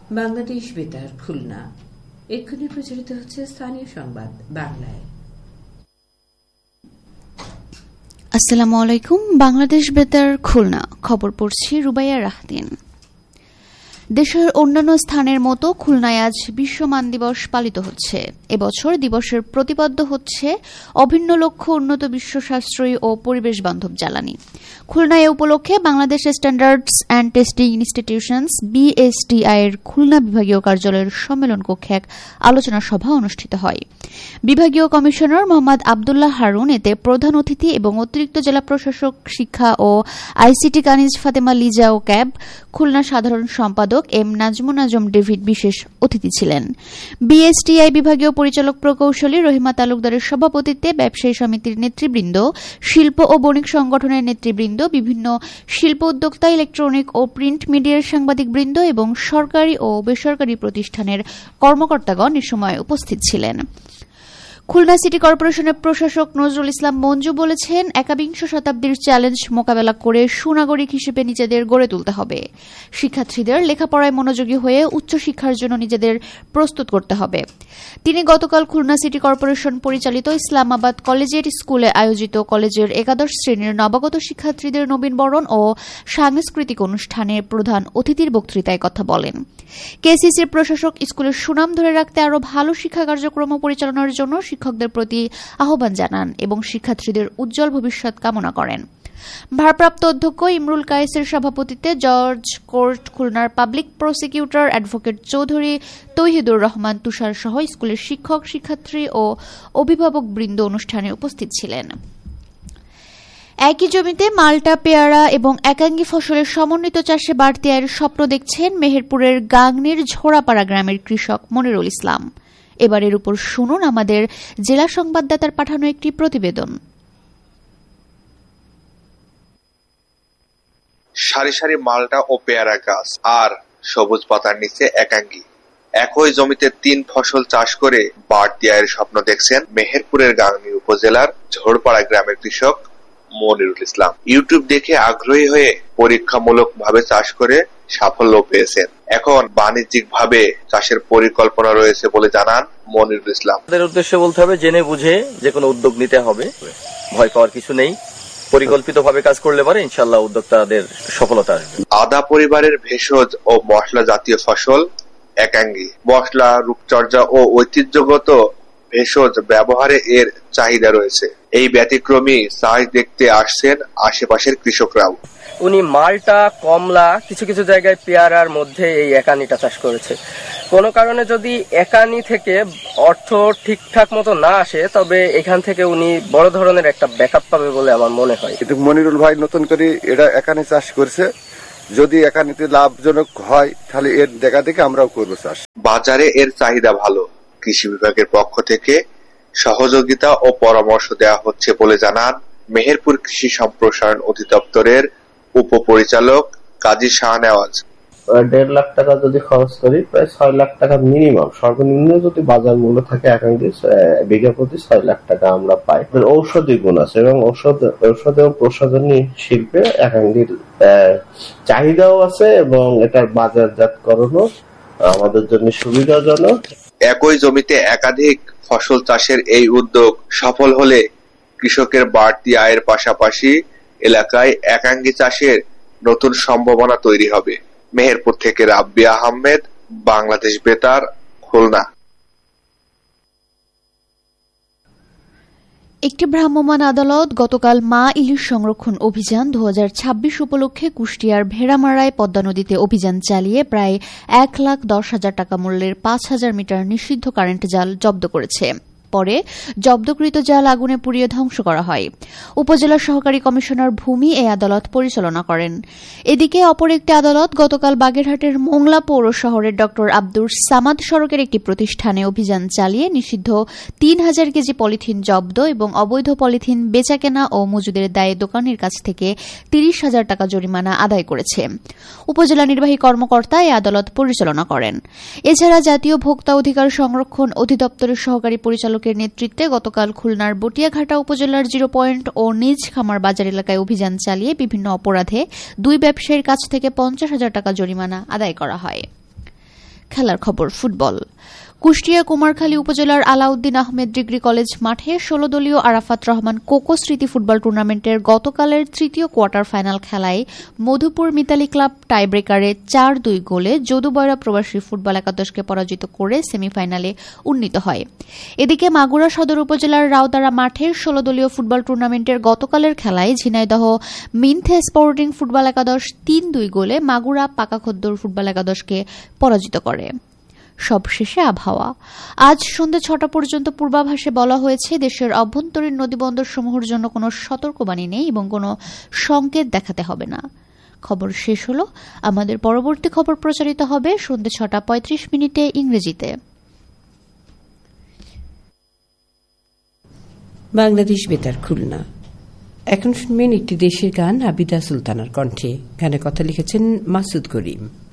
বাংলাদেশ বেতার খুলনা। এক্ষুনি প্রচারিত হচ্ছে স্থানীয় সংবাদ বাংলায়। আসসালামু আলাইকুম। বাংলাদেশ বেতার খুলনা, খবর পড়ছি রুবাইয়া রাহদিন। দেশের অন্যান্য স্থানের মতো খুলনায় আজ বিশ্ব মান দিবস পালিত হচ্ছে। এবছর দিবসের প্রতিপাদ্য হচ্ছে অভিন্ন লক্ষ্য উন্নত বিশ্ব সাশ্রয়ী ও পরিবেশ বান্ধব জ্বালানি। খুলনায় এ উপলক্ষে Bangladesh standards and testing institutions BSTI এর খুলনা বিভাগীয় কার্যালয়ের সম্মেলন কক্ষে এক আলোচনা সভা অনুষ্ঠিত হয়। বিভাগীয় কমিশনার মোহাম্মদ আবদুল্লাহ হারুন এতে প্রধান অতিথি এবং অতিরিক্ত জেলা প্রশাসক শিক্ষা ও ICT কানিজ ফাতেমা লিজা ও ক্যাব, খুলনা সাধারণ সম্পাদক এম নাজমুন আজম ডেভিড বিশেষ অতিথি ছিলেন। BSTI বিভাগীয় পরিচালক প্রকৌশলী রহিমা তালুকদারের সভাপতিত্বে ব্যবসায়ী সমিতির নেতৃবৃন্দ, শিল্প ও বণিক সংগঠনের নেতৃবৃন্দ, বিভিন্ন শিল্প উদ্যোক্তা, ইলেকট্রনিক ও প্রিন্ট মিডিয়ার সাংবাদিকবৃন্দ এবং সরকারি ও বেসরকারি প্রতিষ্ঠানের কর্মকর্তাগণ এ সময় উপস্থিত ছিলেন। খুলনা সিটি কর্পোরেশনের প্রশাসক নজরুল ইসলাম মঞ্জু বলেছেন, একাবিংশ শতাব্দীর চ্যালেঞ্জ মোকাবেলা করে সুনাগরিক হিসেবে নিজেদের গড়ে তুলতে হবে। শিক্ষার্থীদের লেখাপড়ায় মনোযোগী হয়ে উচ্চশিক্ষার জন্য নিজেদের প্রস্তুত করতে হবে। তিনি গতকাল খুলনা সিটি কর্পোরেশন পরিচালিত ইসলামাবাদ কলেজিয়েট স্কুলে আয়োজিত কলেজের একাদশ শ্রেণীর নবাগত শিক্ষার্থীদের নবীনবরণ ও সাংস্কৃতিক অনুষ্ঠানে প্রধান অতিথির বক্তৃতায় কথা বলেন। KCCর প্রশাসক স্কুলের সুনাম ধরে রাখতে আরও ভালো শিক্ষা কার্যক্রম পরিচালনার জন্য শিক্ষকদের প্রতি আহ্বান জানান এবং শিক্ষার্থীদের উজ্জ্বল ভবিষ্যৎ কামনা করেন। ভারপ্রাপ্ত অধ্যক্ষ ইমরুল কায়েসের সভাপতিত্বে জর্জ কোর্ট খুলনার public prosecutor advocate Chowdhury Touhidur Rahman তুষার সহ স্কুলের শিক্ষক, শিক্ষার্থী ও অভিভাবক বৃন্দ অনুষ্ঠানে উপস্থিত ছিলেন। একই জমিতে মাল্টা, পেয়ারা এবং একাঙ্গী ফসলের সমন্বিত চাষে বাড়তি আয়ের স্বপ্ন দেখছেন মেহেরপুরের গাংনীর ঝোড়াপাড়া গ্রামের কৃষক মনিরুল ইসলাম। এবারের উপর শুনুন আমাদের জেলা সংবাদদাতার পাঠানো একটি প্রতিবেদন। সারি সারি মাল্টা ও পেয়ারা গাছ আর সবুজ পাতার নিচে একাঙ্গী, একই জমিতে 3 ফসল চাষ করে বাড়তি আয়ের স্বপ্ন দেখছেন মেহেরপুরের গাংনী উপজেলার ঝোড়পাড়া গ্রামের কৃষক মনিরুল ইসলাম। ইউটিউব দেখে আগ্রহী হয়ে পরীক্ষামূলক ভাবে চাষ করে সাফল্য পেয়েছেন। এখন বাণিজ্যিক ভাবে চাষের পরিকল্পনা রয়েছে বলে জানান মনিরুল ইসলাম। তাদের উদ্দেশ্যে বলতে হবে, জেনে বুঝে যে কোনো উদ্যোগ নিতে হবে, ভয় পাওয়ার কিছু নেই। পরিকল্পিত ভাবে কাজ করলে পারে ইনশাআল্লাহ উদ্যোক্তাদের সফলতা আসবে। আদা পরিবারের ভেষজ ও মশলা জাতীয় ফসল একাঙ্গী। মশলা, রূপচর্চা ও ঐতিহ্যগত ভেষজ ব্যবহারে এর চাহিদা রয়েছে। এই ব্যতিক্রমী চাষ দেখতে আসছেন আশেপাশের কৃষকরাও। উনি মাল্টা, কমলা, কিছু কিছু জায়গায় পেয়ারার মধ্যে এই একানিটা চাষ করেছে। কোনো কারণে যদি একানি থেকে অর্থ ঠিকঠাক মতো না আসে, তবে এখান থেকে উনি বড় ধরনের একটা ব্যাকআপ পাবে বলে আমার মনে হয়। কিন্তু মনিরুল ভাই নতুন করে এটা একানি চাষ করেছে, যদি একানিতে লাভজনক হয় তাহলে এর দেখা দেখে আমরাও করবো চাষ। বাজারে এর চাহিদা ভালো। কৃষি বিভাগের পক্ষ থেকে সহযোগিতা ও পরামর্শ দেওয়া হচ্ছে বলে জানান মেহেরপুর কৃষি সম্প্রসারণ অধিদপ্তরের উপপরিচালক কাজী শাহনেওয়াজ। 1.5 লাখ টাকা যদি খরচ করি, প্রায় 6 লাখ টাকা মিনিমাম, সর্বনিম্ন যদি বাজার মূল্য থাকে একাঙ্গী বিঘা প্রতি 6 লাখ টাকা আমরা পাই। ঔষধি গুণ আছে এবং ঔষধ এবং প্রসাধনী শিল্পে একাঙ্গীর চাহিদাও আছে এবং এটার বাজারজাতকরণও আমাদের জন্য সুবিধাজনক। একই জমিতে একাধিক ফসল চাষের এই উদ্যোগ সফল হলে কৃষকের বাড়তি আয়ের পাশাপাশি এলাকায় একাঙ্গী চাষের নতুন সম্ভাবনা তৈরি হবে। মেহেরপুর থেকে রাব্বি আহমেদ, বাংলাদেশ বেতার, খুলনা। একটি ভ্রাম্যমাণ আদালত গতকাল মা ইলিশ সংরক্ষণ অভিযান 2026 উপলক্ষে কুষ্টিয়ার ভেড়ামারায় পদ্মা নদীতে অভিযান চালিয়ে প্রায় 1,10,000 টাকা মূল্যের 5,000 মিটার নিষিদ্ধ কারেন্ট জাল জব্দ করেছে। পরে জব্দকৃত জাল আগুনে পুড়িয়ে ধ্বংস করা হয়। উপজেলা সহকারী কমিশনার ভূমি এই আদালত পরিচালনা করেন। এদিকে অপর একটি আদালত গতকাল বাগেরহাটের মোংলা পৌর শহরের ড আব্দুর সামাদ সড়কের একটি প্রতিষ্ঠানে অভিযান চালিয়ে নিষিদ্ধ 3,000 কেজি পলিথিন জব্দ এবং অবৈধ পলিথিন বেচাকেনা ও মজুদের দায়ে দোকানের কাছ থেকে 30,000 টাকা জরিমানা আদায় করেছে। উপজেলা নির্বাহী কর্মকর্তা এই আদালত পরিচালনা করেন। এছাড়া জাতীয় ভোক্তা অধিকার সংরক্ষণ অধিদপ্তরের সহকারী পরিচালকের নেতৃত্বে গতকাল খুলনার বটিয়াঘাটা উপজেলার 0 পয়েন্ট ও নিজ খামার বাজার এলাকায় অভিযান চালিয়ে বিভিন্ন অপরাধে 2 ব্যবসায়ীর কাছ থেকে 50,000 টাকা জরিমানা আদায় করা হয়। খেলার খবর ফুটবল। কুষ্টিয়া কুমারখালী উপজেলার আলাউদ্দিন আহমেদ ডিগ্রি কলেজ মাঠে 16 দলীয় আরাফাত রহমান কোকো স্মৃতি ফুটবল টুর্নামেন্টের গতকালের তৃতীয় কোয়ার্টার ফাইনাল খেলায় মধুপুর মিতালি ক্লাব টাইব্রেকারে 4-2 গোলে যদুবয়রা প্রবাসী ফুটবল একাদশকে পরাজিত করে সেমিফাইনালে উন্নীত হয়। এদিকে মাগুরা সদর উপজেলার রাউদারা মাঠের 16 দলীয় ফুটবল টুর্নামেন্টের গতকালের খেলায় ঝিনাইদহ মিনথে স্পোর্টিং ফুটবল একাদশ 3-2 গোলে মাগুরা পাকাখদ্দর ফুটবল একাদশকে পরাজিত করে। সবশেষে আবহাওয়া। আজ সন্ধ্যা 6টা পর্যন্ত পূর্বাভাসে বলা হয়েছে দেশের অভ্যন্তরীণ নদীবন্দরসমূহের জন্য কোনো সতর্কবাণী নেই এবং কোনো সংকেত দেখাতে হবে না। খবর শেষ হলো। আমাদের পরবর্তী খবর প্রচারিত হবে সন্ধ্যা 6:35 ইংরেজিতে। বাংলাদেশ বেতার খুলনা। এখন শুনবেন একটি দেশের গান আবিদা সুলতানার কণ্ঠে। গানে কথা লিখেছেন মাসুদ করিম।